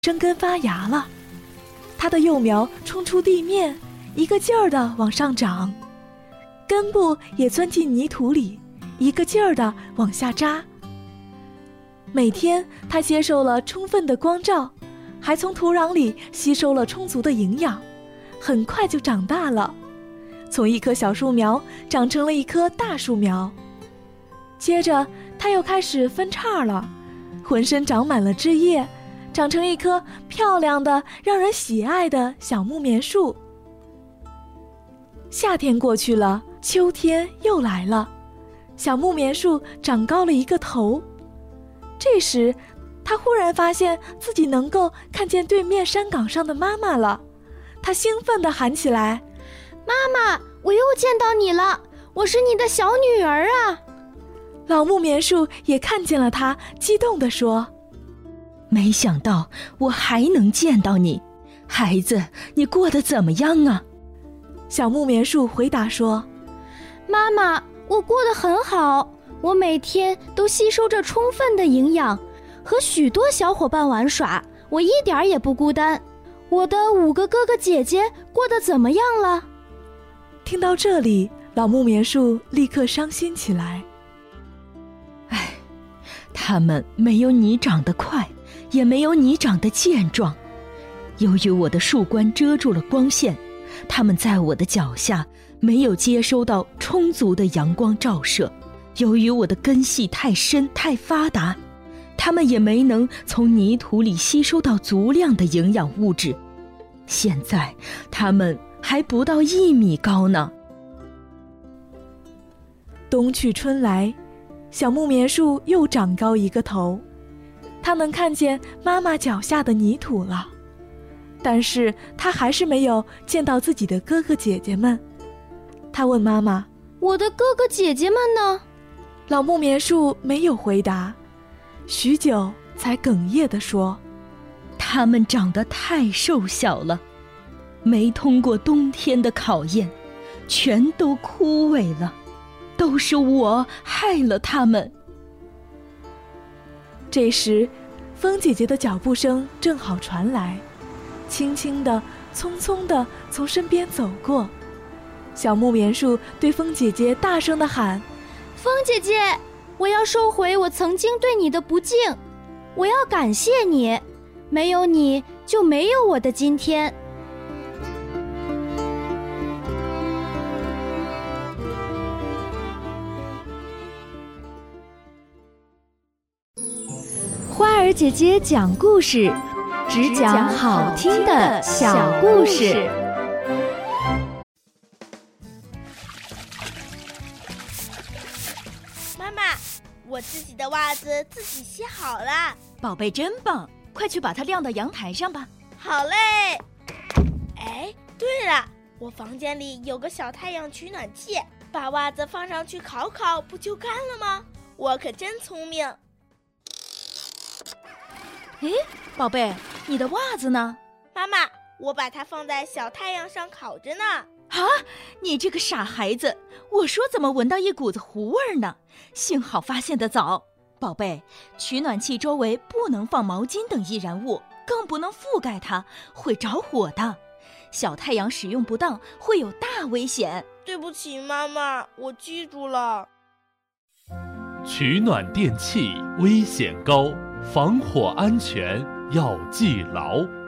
生根发芽了，它的幼苗冲出地面，一个劲儿地往上长，根部也钻进泥土里，一个劲儿地往下扎。每天它接受了充分的光照，还从土壤里吸收了充足的营养，很快就长大了，从一棵小树苗长成了一棵大树苗。接着它又开始分叉了，浑身长满了枝叶，长成一棵漂亮的让人喜爱的小木棉树。夏天过去了，秋天又来了，小木棉树长高了一个头。这时他忽然发现自己能够看见对面山岗上的妈妈了，他兴奋地喊起来： 妈妈，我又见到你了，我是你的小女儿啊！ 老木棉树也看见了他，激动地说： 没想到我还能见到你，孩子，你过得怎么样啊？ 小木棉树回答说： 妈妈，我过得很好，我每天都吸收着充分的营养，和许多小伙伴玩耍，我一点也不孤单。我的5个哥哥姐姐过得怎么样了？ 听到这里，老木棉树立刻伤心起来。 唉，他们没有你长得快，也没有你长得健壮。由于我的树冠遮住了光线，他们在我的脚下没有接收到充足的阳光照射。由于我的根系太深太发达，他们也没能从泥土里吸收到足量的营养物质。现在他们还不到1米高呢。 冬去春来，小木棉树又长高一个头，它能看见妈妈脚下的泥土了，但是它还是没有见到自己的哥哥姐姐们。他问妈妈： 我的哥哥姐姐们呢？ 老木棉树没有回答，许久才哽咽地说： 他们长得太瘦小了，没通过冬天的考验，全都枯萎了，都是我害了他们。 这时风姐姐的脚步声正好传来，轻轻地匆匆地从身边走过。小木棉树对风姐姐大声地喊： 风姐姐，我要收回我曾经对你的不敬，我要感谢你，没有你就没有我的今天。 花儿姐姐讲故事，只讲好听的小故事。 妈妈，我自己的袜子自己洗好了。 宝贝真棒，快去把它晾到阳台上吧。 好嘞。哎，对了，我房间里有个小太阳取暖器，把袜子放上去烤烤，不就干了吗？我可真聪明。 诶，宝贝，你的袜子呢？ 妈妈，我把它放在小太阳上烤着呢。 啊，你这个傻孩子，我说怎么闻到一股子糊味儿呢？幸好发现得早。宝贝，取暖器周围不能放毛巾等易燃物，更不能覆盖它，会着火的。小太阳使用不当会有大危险。 对不起妈妈，我记住了。 取暖电器危险高，防火安全要记牢。